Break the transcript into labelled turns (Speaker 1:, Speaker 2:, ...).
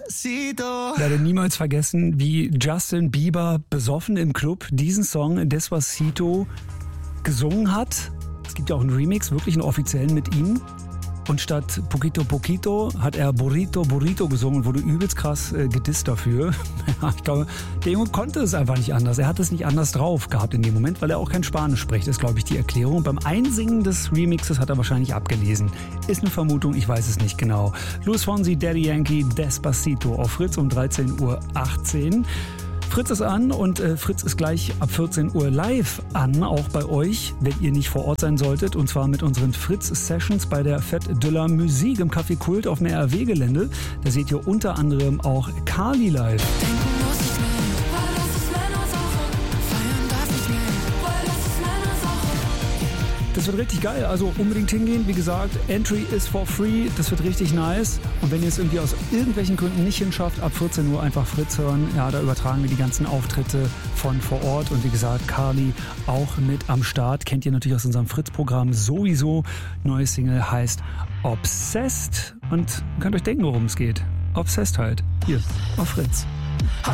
Speaker 1: Despacito.
Speaker 2: Ich werde niemals vergessen, wie Justin Bieber besoffen im Club diesen Song Despacito gesungen hat. Es gibt ja auch einen Remix, wirklich einen offiziellen mit ihm. Und statt Poquito Poquito hat er Burrito Burrito gesungen und wurde übelst krass gedisst dafür. Ich glaube, der Junge konnte es einfach nicht anders. Er hat es nicht anders drauf gehabt in dem Moment, weil er auch kein Spanisch spricht, ist, glaube ich, die Erklärung. Beim Einsingen des Remixes hat er wahrscheinlich abgelesen. Ist eine Vermutung, ich weiß es nicht genau. Luis Fonsi, Daddy Yankee, Despacito auf Fritz um 13:18 Uhr. Fritz ist an und Fritz ist gleich ab 14 Uhr live an, auch bei euch, wenn ihr nicht vor Ort sein solltet. Und zwar mit unseren Fritz-Sessions bei der Fête de la Musique im Café Kult auf dem RW-Gelände. Da seht ihr unter anderem auch Carly live. Das wird richtig geil, also unbedingt hingehen. Wie gesagt, Entry is for free, das wird richtig nice. Und wenn ihr es irgendwie aus irgendwelchen Gründen nicht hinschafft, ab 14 Uhr einfach Fritz hören. Ja, da übertragen wir die ganzen Auftritte von vor Ort. Und wie gesagt, Carly auch mit am Start. Kennt ihr natürlich aus unserem Fritz-Programm sowieso. Neue Single heißt Obsessed. Und könnt euch denken, worum es geht. Obsessed halt. Hier, auf Fritz.